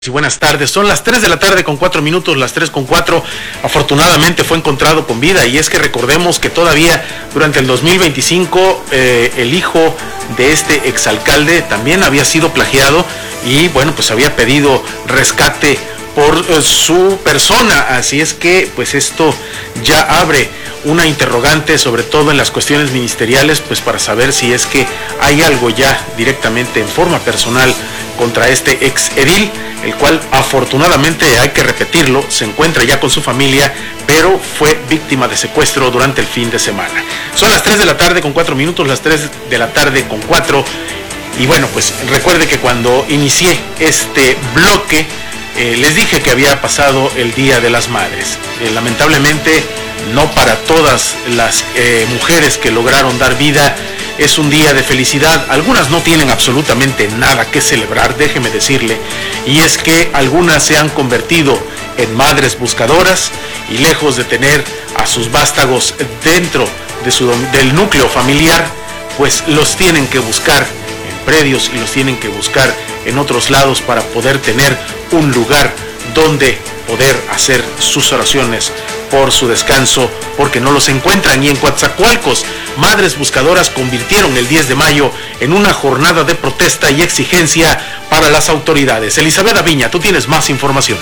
Y buenas tardes, son las 3 de la tarde con 4 minutos, las 3 con 4, afortunadamente fue encontrado con vida, y es que recordemos que todavía durante el 2025 el hijo de este exalcalde también había sido plagiado y bueno, pues había pedido rescate por su persona, así es que pues esto ya abre una interrogante, sobre todo en las cuestiones ministeriales, pues para saber si es que hay algo ya directamente en forma personal contra este ex edil, el cual afortunadamente, hay que repetirlo, se encuentra ya con su familia, pero fue víctima de secuestro durante el fin de semana. Son las 3 de la tarde con 4 minutos, las 3 de la tarde con 4, y bueno, pues recuerde que cuando inicié este bloque, les dije que había pasado el Día de las Madres. Lamentablemente, no para todas las mujeres que lograron dar vida es un día de felicidad. Algunas no tienen absolutamente nada que celebrar, déjeme decirle, y es que algunas se han convertido en madres buscadoras y lejos de tener a sus vástagos dentro de del núcleo familiar, pues los tienen que buscar en predios y los tienen que buscar en otros lados para poder tener un lugar donde poder hacer sus oraciones por su descanso, porque no los encuentran. Y en Coatzacoalcos, madres buscadoras convirtieron el 10 de mayo en una jornada de protesta y exigencia para las autoridades. Elizabeth Aviña, tú tienes más información.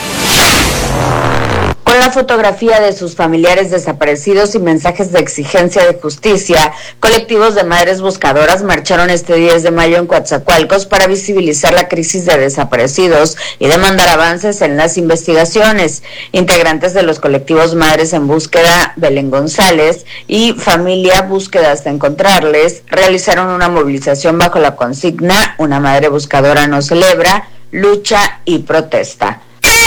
Con la fotografía de sus familiares desaparecidos y mensajes de exigencia de justicia, colectivos de madres buscadoras marcharon este 10 de mayo en Coatzacoalcos para visibilizar la crisis de desaparecidos y demandar avances en las investigaciones. Integrantes de los colectivos Madres en Búsqueda, Belén González, y Familia Búsqueda hasta encontrarles, realizaron una movilización bajo la consigna "Una madre buscadora no celebra, lucha y protesta".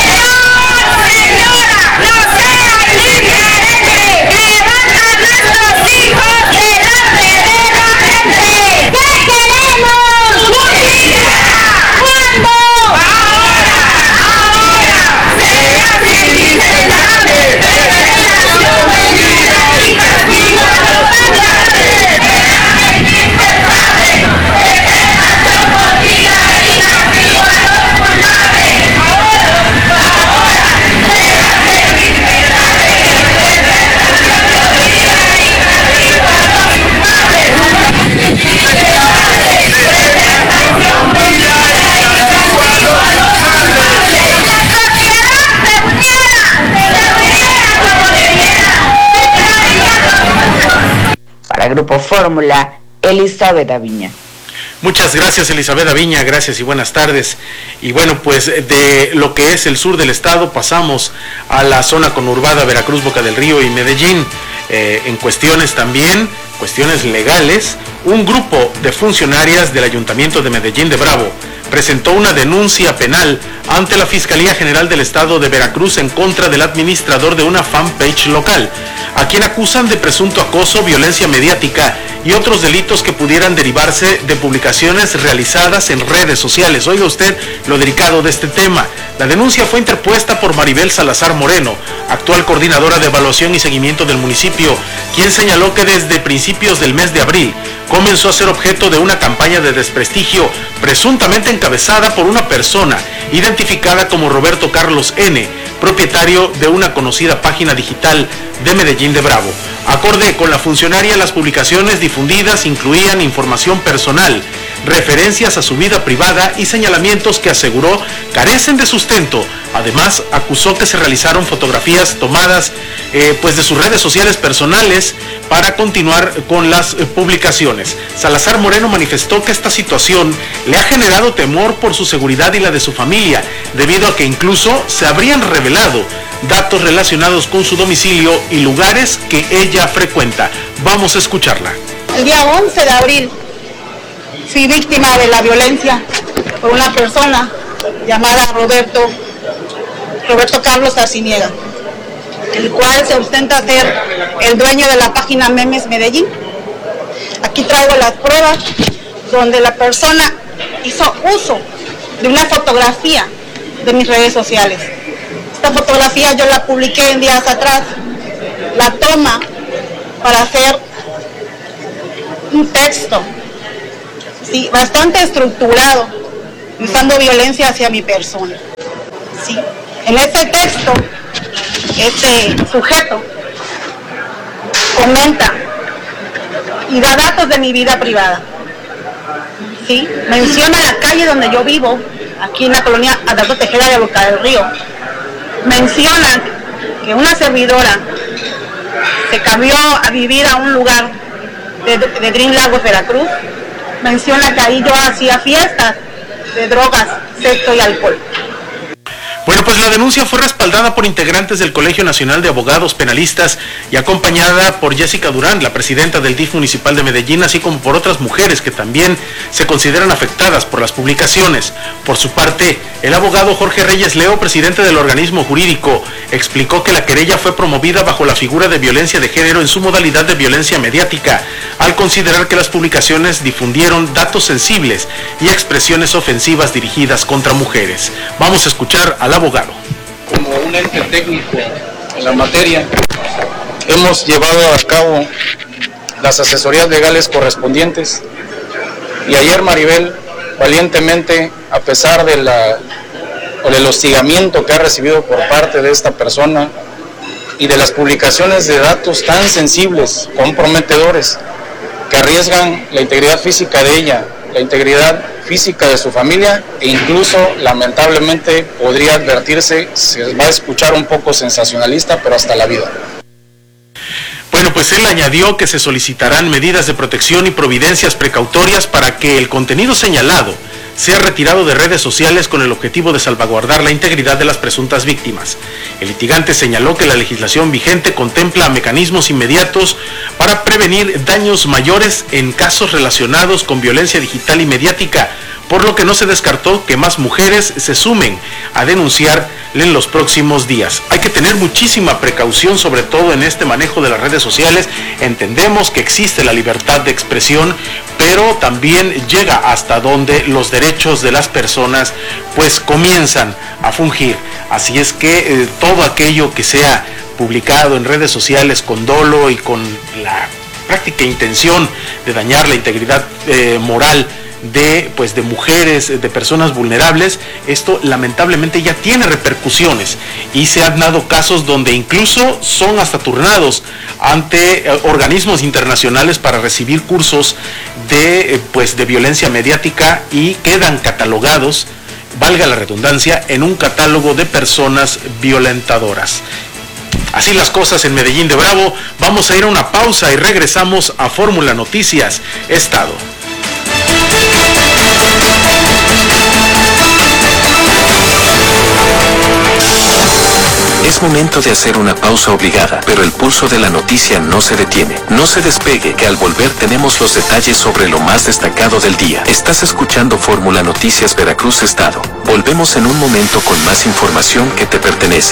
Para Grupo Fórmula, Elizabeth Aviña. Muchas gracias, Elizabeth Aviña, gracias y buenas tardes. Y bueno, pues de lo que es el sur del estado pasamos a la zona conurbada Veracruz, Boca del Río y Medellín. En cuestiones también, cuestiones legales, un grupo de funcionarias del Ayuntamiento de Medellín de Bravo presentó una denuncia penal ante la Fiscalía General del Estado de Veracruz en contra del administrador de una fanpage local, a quien acusan de presunto acoso, violencia mediática y otros delitos que pudieran derivarse de publicaciones realizadas en redes sociales. Oiga usted lo delicado de este tema. La denuncia fue interpuesta por Maribel Salazar Moreno, actual coordinadora de evaluación y seguimiento del municipio, quien señaló que desde principios del mes de abril comenzó a ser objeto de una campaña de desprestigio presuntamente encabezada por una persona identificada como Roberto Carlos N., propietario de una conocida página digital de Medellín de Bravo. Acorde con la funcionaria, las publicaciones difundidas incluían información personal, referencias a su vida privada y señalamientos que aseguró carecen de sustento. Además, acusó que se realizaron fotografías tomadas pues de sus redes sociales personales para continuar con las publicaciones. Salazar Moreno manifestó que esta situación le ha generado temor por su seguridad y la de su familia, debido a que incluso se habrían revelado datos relacionados con su domicilio y lugares que ella frecuenta. Vamos a escucharla. El día 11 de abril fui víctima de la violencia por una persona llamada Roberto Carlos Arciniega, el cual se ostenta ser el dueño de la página Memes Medellín. Aquí traigo las pruebas donde la persona hizo uso de una fotografía de mis redes sociales. Esta fotografía yo la publiqué en días atrás. La toma para hacer un texto, sí, bastante estructurado, usando violencia hacia mi persona. ¿sí? En ese texto, este sujeto comenta y da datos de mi vida privada, ¿sí? Menciona la calle donde yo vivo, aquí en la colonia Adalberto Tejeda de Boca del Río. Menciona que una servidora se cambió a vivir a un lugar de Dream Lagos, Veracruz. Menciona que ahí yo hacía fiestas de drogas, sexo y alcohol. Bueno, pues la denuncia fue respaldada por integrantes del Colegio Nacional de Abogados Penalistas y acompañada por Jessica Durán, la presidenta del DIF municipal de Medellín, así como por otras mujeres que también se consideran afectadas por las publicaciones. Por su parte, el abogado Jorge Reyes Leo, presidente del organismo jurídico, explicó que la querella fue promovida bajo la figura de violencia de género en su modalidad de violencia mediática, al considerar que las publicaciones difundieron datos sensibles y expresiones ofensivas dirigidas contra mujeres. Vamos a escuchar al abogado. Como un ente técnico en la materia, hemos llevado a cabo las asesorías legales correspondientes y ayer Maribel valientemente, a pesar del hostigamiento que ha recibido por parte de esta persona y de las publicaciones de datos tan sensibles, comprometedores, que arriesgan la integridad física de ella, la integridad física de su familia e incluso, lamentablemente, podría advertirse, se va a escuchar un poco sensacionalista, pero hasta la vida. Bueno, pues él añadió que se solicitarán medidas de protección y providencias precautorias para que el contenido señalado sea retirado de redes sociales con el objetivo de salvaguardar la integridad de las presuntas víctimas. El litigante señaló que la legislación vigente contempla mecanismos inmediatos para prevenir daños mayores en casos relacionados con violencia digital y mediática, por lo que no se descartó que más mujeres se sumen a denunciar en los próximos días. Hay que tener muchísima precaución, sobre todo en este manejo de las redes sociales. Entendemos que existe la libertad de expresión, pero también llega hasta donde los derechos de las personas pues comienzan a fungir. Así es que todo aquello que sea publicado en redes sociales con dolo y con la práctica intención de dañar la integridad moral de mujeres, de personas vulnerables, esto lamentablemente ya tiene repercusiones y se han dado casos donde incluso son hasta turnados ante organismos internacionales para recibir cursos de violencia mediática y quedan catalogados, valga la redundancia, en un catálogo de personas violentadoras. Así las cosas en Medellín de Bravo. Vamos a ir a una pausa y regresamos a Fórmula Noticias Estado. Es momento de hacer una pausa obligada, pero el pulso de la noticia no se detiene. No se despegue, que al volver tenemos los detalles sobre lo más destacado del día. Estás escuchando Fórmula Noticias Veracruz Estado. Volvemos en un momento con más información que te pertenece.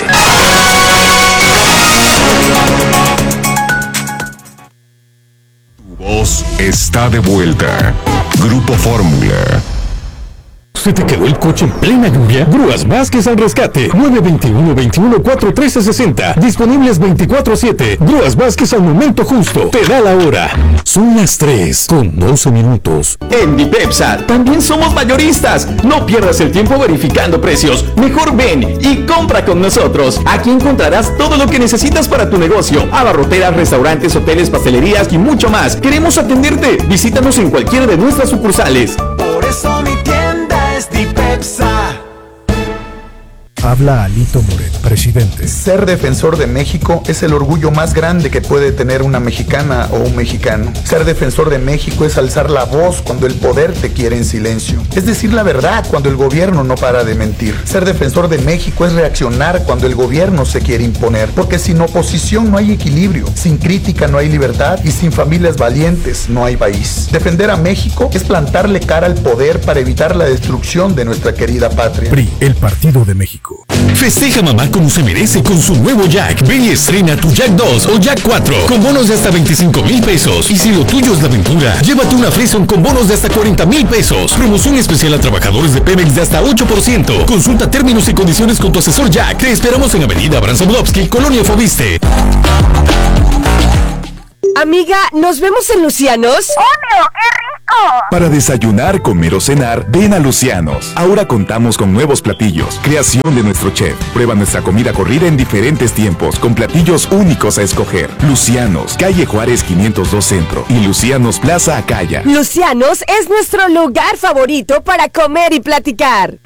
Tu voz está de vuelta. Grupo Fórmula. ¿Se te quedó el coche en plena lluvia? Grúas Vázquez al rescate. 921-21-4360. Disponibles 24/7. Grúas Vázquez al momento justo. Te da la hora. Son las 3:12. En Dipepsa también somos mayoristas. No pierdas el tiempo verificando precios. Mejor ven y compra con nosotros. Aquí encontrarás todo lo que necesitas para tu negocio. Abarroteras, restaurantes, hoteles, pastelerías y mucho más. Queremos atenderte. Visítanos en cualquiera de nuestras sucursales. Por eso mi tienda es Dipepsa. Habla Alito Moreno, presidente. Ser defensor de México es el orgullo más grande que puede tener una mexicana o un mexicano. Ser defensor de México es alzar la voz cuando el poder te quiere en silencio. Es decir la verdad cuando el gobierno no para de mentir. Ser defensor de México es reaccionar cuando el gobierno se quiere imponer. Porque sin oposición no hay equilibrio, sin crítica no hay libertad y sin familias valientes no hay país. Defender a México es plantarle cara al poder para evitar la destrucción de nuestra querida patria. PRI, el Partido de México. Festeja mamá como se merece con su nuevo Jack. Ven y estrena tu Jack 2 o Jack 4 con bonos de hasta 25,000 pesos. Y si lo tuyo es la aventura, llévate una Frison con bonos de hasta 40,000 pesos. Promoción especial a trabajadores de Pemex de hasta 8%. Consulta términos y condiciones con tu asesor Jack. Te esperamos en Avenida Abraham Samudowski, Colonia Fobiste. Amiga, ¿nos vemos en Lucianos? ¡Obvio! ¡Es Para desayunar, comer o cenar, ven a Lucianos. Ahora contamos con nuevos platillos, creación de nuestro chef. Prueba nuestra comida corrida en diferentes tiempos, con platillos únicos a escoger. Lucianos, calle Juárez 502 Centro y Lucianos Plaza Acaya. Lucianos es nuestro lugar favorito para comer y platicar.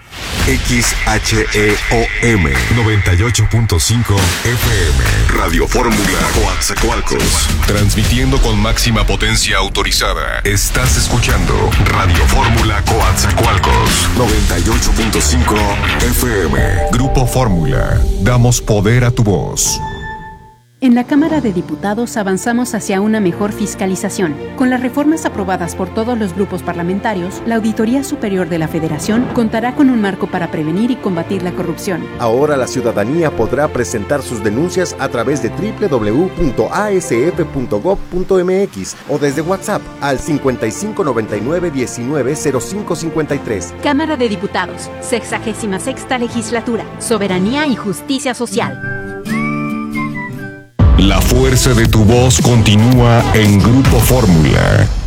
XHEOM 98.5 FM Radio Fórmula Coatzacoalcos, transmitiendo con máxima potencia autorizada. Estás escuchando Radio Fórmula Coatzacoalcos 98.5 FM. Grupo Fórmula, damos poder a tu voz. En la Cámara de Diputados avanzamos hacia una mejor fiscalización. Con las reformas aprobadas por todos los grupos parlamentarios, la Auditoría Superior de la Federación contará con un marco para prevenir y combatir la corrupción. Ahora la ciudadanía podrá presentar sus denuncias a través de www.asf.gov.mx o desde WhatsApp al 5599-190553. Cámara de Diputados, 66ª Legislatura, Soberanía y Justicia Social. La fuerza de tu voz continúa en Grupo Fórmula.